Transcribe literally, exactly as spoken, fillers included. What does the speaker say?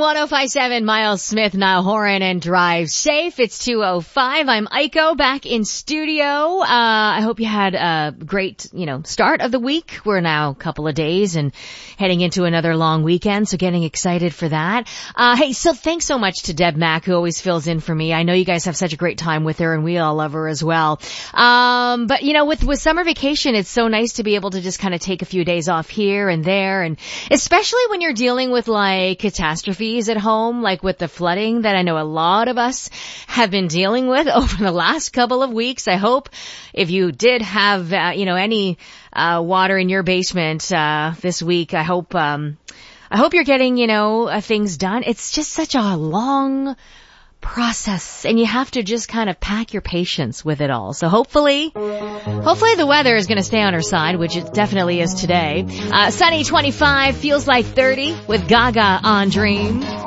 one oh five point seven, Miles Smith, Niall Horan, and Drive Safe. It's two oh five. I'm Aiko, back in studio. Uh, I hope you had a great, you know, start of the week. We're now a couple of days and heading into another long weekend, so getting excited for that. Uh, hey, so thanks so much to Deb Mack, who always fills in for me. I know you guys have such a great time with her, and we all love her as well. Um, but, you know, with, with summer vacation, it's so nice to be able to just kind of take a few days off here and there, and especially when you're dealing with, like, catastrophes at home, like with the flooding that I know a lot of us have been dealing with over the last couple of weeks. I hope if you did have, uh, you know, any uh water in your basement uh this week, I hope um I hope you're getting, you know, uh, things done. It's just such a long process, and you have to just kind of pack your patience with it all. So hopefully, hopefully the weather is going to stay on our side, which it definitely is today. Uh, sunny twenty-five, feels like thirty with Gaga on Dream.